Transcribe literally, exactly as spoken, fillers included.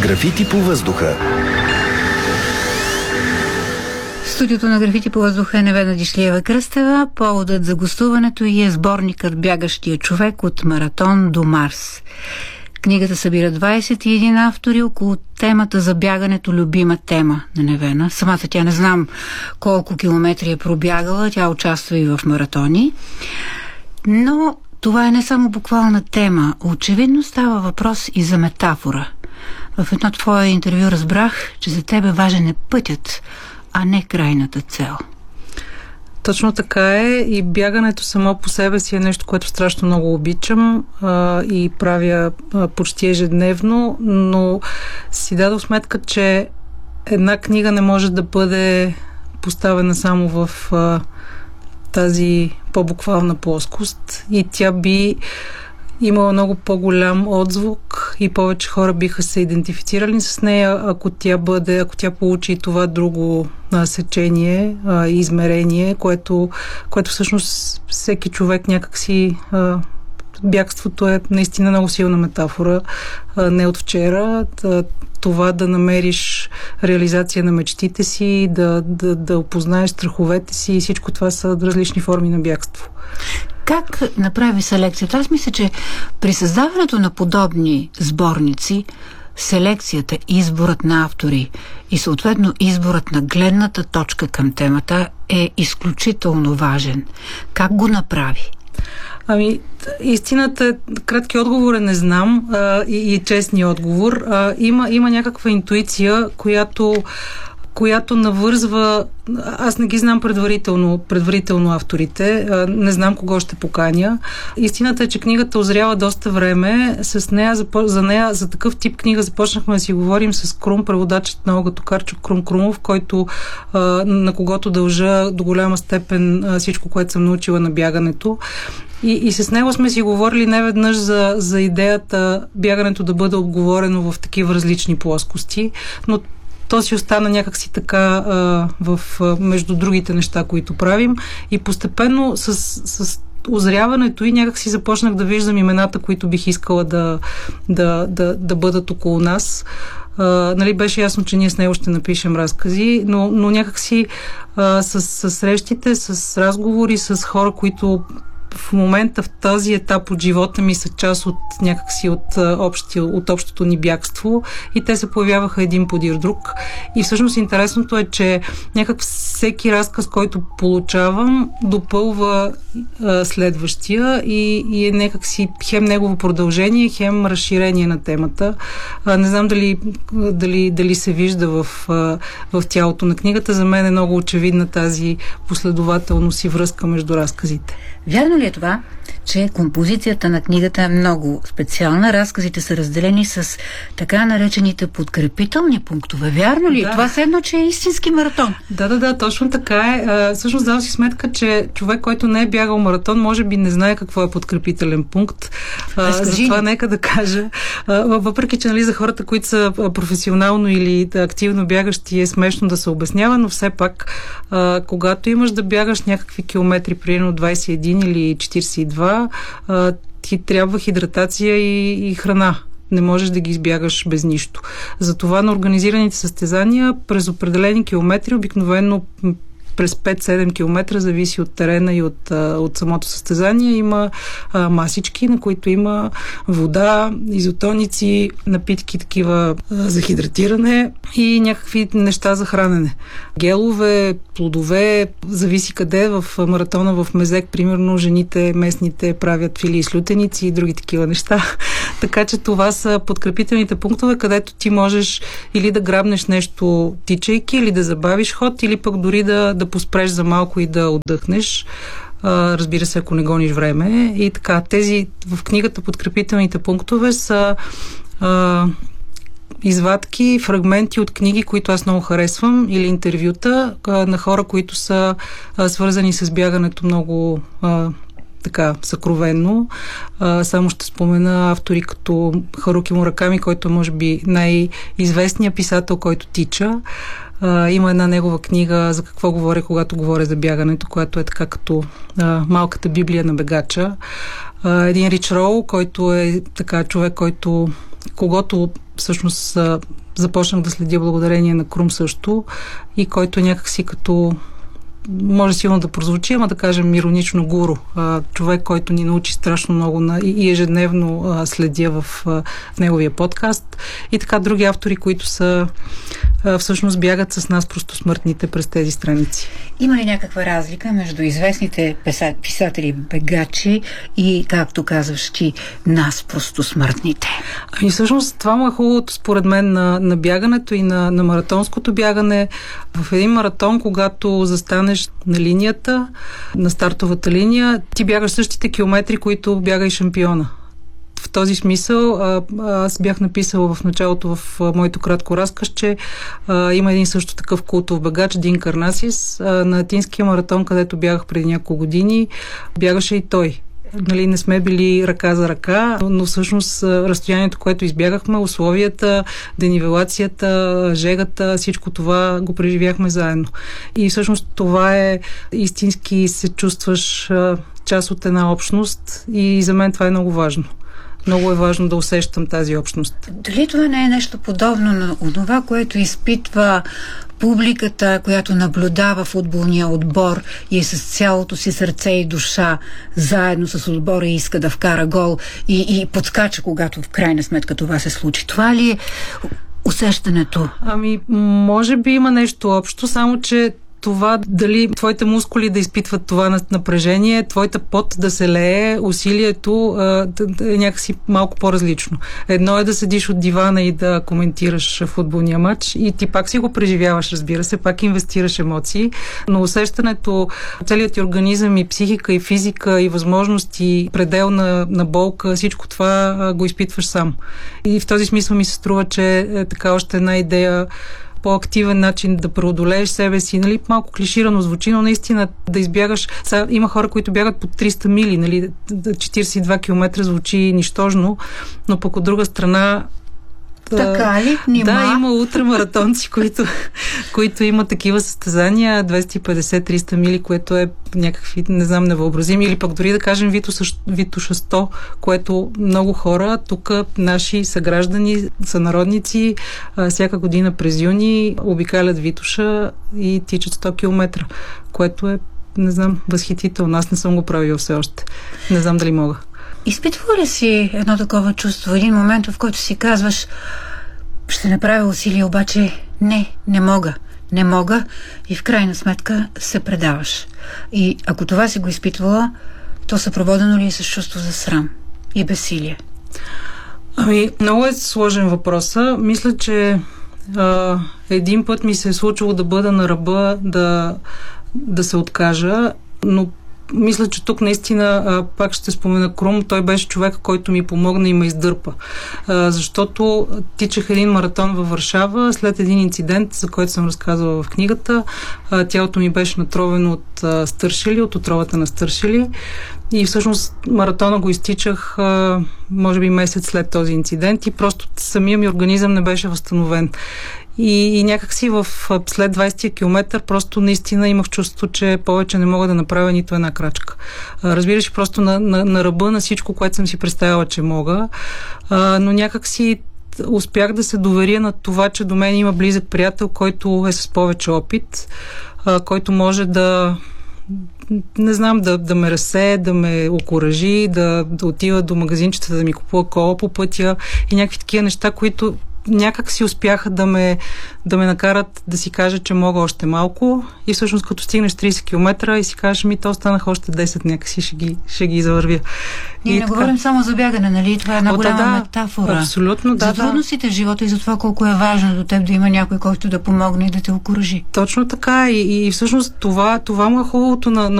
Графити по въздуха. Студиото на Графити по въздуха е Невена Дишлиева-Кръстева. Поводът за гостуването й е сборникът "Бягащия човек от маратон до Марс". Книгата събира двайсет и един автори около темата за бягането, любима тема на Невена. Самата тя не знам колко километри е пробягала, тя участва и в маратони. Но това е не само буквална тема. Очевидно става въпрос и за метафора. В едно твое интервю разбрах, че за тебе важен е пътят, а не крайната цел. Точно така е, и бягането само по себе си е нещо, което страшно много обичам а, и правя а, почти ежедневно, но си дадох сметка, че една книга не може да бъде поставена само в а, тази по-буквална плоскост и тя би имала много по-голям отзвук и повече хора биха се идентифицирали с нея, ако тя бъде, ако тя получи това друго а, сечение а, и измерение, което, което всъщност всеки човек някакси а, бягството е наистина много силна метафора, а, не от вчера. Това да намериш реализация на мечтите си, да, да, да опознаеш страховете си и всичко това са различни форми на бягство. Как направи селекцията? Аз мисля, че при създаването на подобни сборници, селекцията, изборът на автори и съответно изборът на гледната точка към темата е изключително важен. Как го направи? Ами, истината е, кратки отговор е не знам а, и, и честни отговор. А, има, има някаква интуиция, която която навързва... Аз не ги знам предварително, предварително авторите, не знам кого ще поканя. Истината е, че книгата озрява доста време. С нея, за нея, за такъв тип книга започнахме да си говорим с Крум, преводачът на Олга Токарчук, Крум Крумов, който, на когото дължа до голяма степен всичко, което съм научила на бягането. И, и с него сме си говорили неведнъж за, за идеята бягането да бъде отговорено в такива различни плоскости, но то си остана някакси така а, в, а, между другите неща, които правим. И постепенно с, с озряването и някакси започнах да виждам имената, които бих искала да, да, да, да бъдат около нас. А, нали, беше ясно, че ние с него ще напишем разкази, но, но някакси а, с, с срещите, с разговори, с хора, които в момента, в този етап от живота ми са част от някакси от, общи, от общото ни бягство и те се появяваха един подир друг. И всъщност интересното е, че някак всеки разказ, който получавам, допълва а, следващия и, и е някакси хем негово продължение, хем разширение на темата. А, не знам дали, дали, дали се вижда в, а, в тялото на книгата. За мен е много очевидна тази последователност и връзка между разказите. Вярно ли е това, че композицията на книгата е много специална? Разказите са разделени с така наречените подкрепителни пунктове. Вярно ли? Да. Това се едно, че е истински маратон. Да, да, да, точно така е. А, всъщност дава си сметка, че човек, който не е бягал маратон, може би не знае какво е подкрепителен пункт. А, затова нека да кажа. А, въпреки, че нали, за хората, които са професионално или активно бягащи, е смешно да се обяснява, но все пак, а, когато имаш да бягаш някакви километри, примерно двайсет и един или четирийсет и два, а, ти трябва хидратация и, и храна. Не можеш да ги избягаш без нищо. Затова на организираните състезания през определени километри, обикновено през пет-седем километра, зависи от терена и от, от самото състезание, има а, масички, на които има вода, изотоници, напитки такива а, за хидратиране и някакви неща за хранене. Гелове, плодове, зависи къде. В маратона в Мезек, примерно, жените местните правят филии с лютеници и други такива неща. Така че това са подкрепителните пунктове, където ти можеш или да грабнеш нещо тичайки, или да забавиш ход, или пък дори да, да поспреш за малко и да отдъхнеш. А, разбира се, ако не гониш време. И така, тези в книгата подкрепителните пунктове са а, извадки, фрагменти от книги, които аз много харесвам, или интервюта а, на хора, които са а, свързани с бягането много а, така съкровенно. А, само ще спомена автори като Харуки Мураками, който е може би най-известният писател, който тича. А, има една негова книга "За какво говоря, когато говоря за бягането", която е така като а, малката библия на бегача. А, един Рич Роу, който е така човек, който когото всъщност започнах да следя благодарение на Крум също, и който някакси като, може силно да прозвучи, ама да кажем иронично, гуру. А, човек, който ни научи страшно много на, и ежедневно а, следя в, а, в неговия подкаст. И така други автори, които са а, всъщност бягат с нас просто смъртните през тези страници. Има ли някаква разлика между известните писатели бегачи и, както казваш ти, нас просто смъртните? Ами всъщност това му е хубавото според мен на, на бягането и на, на маратонското бягане. В един маратон, когато застанеш на линията, на стартовата линия, ти бягаш същите километри, които бяга и шампиона. В този смисъл а, аз бях написала в началото в а, моето кратко разказ, че а, има един също такъв култов бегач, Дин Карнасис, а, на атинския маратон, където бягах преди няколко години, бягаше и той. Нали, не сме били ръка за ръка, но всъщност разстоянието, което избягахме, условията, денивелацията, жегата, всичко това го преживяхме заедно. И всъщност това е истински се чувстваш част от една общност и за мен това е много важно. Много е важно да усещам тази общност. Дали това не е нещо подобно на това, което изпитва публиката, която наблюдава футболния отбор и е с цялото си сърце и душа заедно с отбора и иска да вкара гол и, и подскача, когато в крайна сметка това се случи? Това ли е усещането? Ами, може би има нещо общо, само че това дали твоите мускули да изпитват това напрежение, твоята пот да се лее, усилието е някакси малко по-различно. Едно е да седиш от дивана и да коментираш футболния матч и ти пак си го преживяваш, разбира се, пак инвестираш емоции, но усещането, целият ти организъм и психика, и физика, и възможности, предел на, на болка, всичко това го изпитваш сам. И в този смисъл ми се струва, че е така още една идея, по-активен начин да преодолееш себе си. Нали, малко клиширано звучи, но наистина да избягаш. Сега, има хора, които бягат по триста мили, нали, четиридесет и два километра звучи нищожно, но пък от друга страна така ли? Нима? Да, има ултрамаратонци, които, които имат такива състезания, двеста и петдесет до триста мили, което е някакви, не знам, невъобразими, или пък дори да кажем Витуша сто, което много хора, тук наши съграждани, сънародници, всяка година през юни обикалят Витуша и тичат сто километра, което е, не знам, възхитително. Аз не съм го правила все още. Не знам дали мога. Изпитва ли си едно такова чувство, един момент, в който си казваш, ще направя усилие, обаче не, не мога, не мога и в крайна сметка се предаваш. И ако това си го изпитвала, то съпроводено ли е с чувство за срам и безсилие? Ами, много е сложен въпрос. Мисля, че а, един път ми се е случило да бъда на ръба, да, да се откажа, но мисля, че тук наистина а, пак ще спомена Крум. Той беше човек, който ми помогна и ме издърпа. А, защото тичах един маратон във Варшава след един инцидент, за който съм разказвала в книгата. А, тялото ми беше натровено от а, стършели, от отровата на стършели. И всъщност маратона го изтичах а, може би месец след този инцидент и просто самия ми организъм не беше възстановен. И, и някакси в след двайсетия километър просто наистина имах чувство, че повече не мога да направя нито една крачка. А, разбираш, просто на, на, на ръба на всичко, което съм си представила, че мога. А, но някакси успях да се доверя на това, че до мен има близък приятел, който е с повече опит, а, който може да не знам, да, да ме разсее, да ме окуражи, да, да отива до магазинчета, да ми купува кола по пътя и някакви такива неща, които някак си успяха да ме, да ме накарат да си кажа, че мога още малко и всъщност като стигнеш трийсет километра и си кажеш, ми то останаха още десет, някакси ще ги, ще ги завървя. Ние и не така говорим само за бягане, нали? Това е една голяма да, метафора. Абсолютно, да. За трудностите в живота и за това колко е важно до теб да има някой, който да помогне и да те окуражи. Точно така и, и всъщност това, това му е хубавото на, на